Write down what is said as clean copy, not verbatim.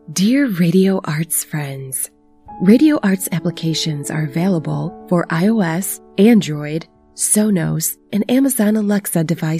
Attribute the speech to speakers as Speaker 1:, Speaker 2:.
Speaker 1: Dear Radio Arts friends, Radio Arts applications are available for iOS, Android, Sonos, and Amazon Alexa devices.